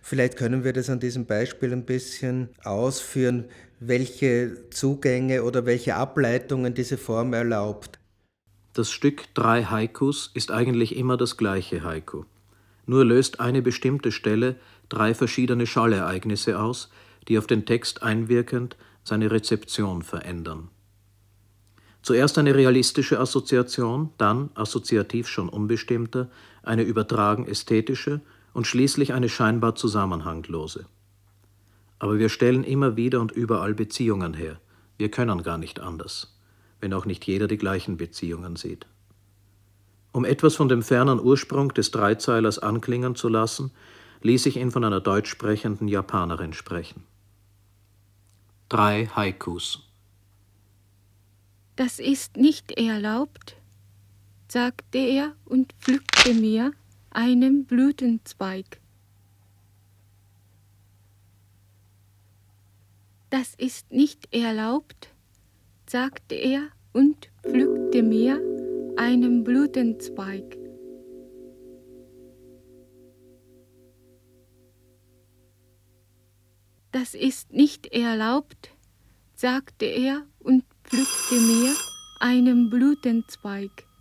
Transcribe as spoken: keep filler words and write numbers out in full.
Vielleicht können wir das an diesem Beispiel ein bisschen ausführen, welche Zugänge oder welche Ableitungen diese Form erlaubt. Das Stück Drei Haikus ist eigentlich immer das gleiche Haiku. Nur löst eine bestimmte Stelle drei verschiedene Schallereignisse aus, die auf den Text einwirkend seine Rezeption verändern. Zuerst eine realistische Assoziation, dann, assoziativ schon unbestimmter, eine übertragen ästhetische und schließlich eine scheinbar zusammenhanglose. Aber wir stellen immer wieder und überall Beziehungen her. Wir können gar nicht anders, wenn auch nicht jeder die gleichen Beziehungen sieht. Um etwas von dem fernen Ursprung des Dreizeilers anklingen zu lassen, ließ ich ihn von einer deutsch sprechenden Japanerin sprechen. Drei Haikus. Das ist nicht erlaubt, sagte er und pflückte mir einen Blütenzweig. Das ist nicht erlaubt, sagte er und pflückte mir einen Blütenzweig. Das ist nicht erlaubt, sagte er und pflückte mir einen Blütenzweig.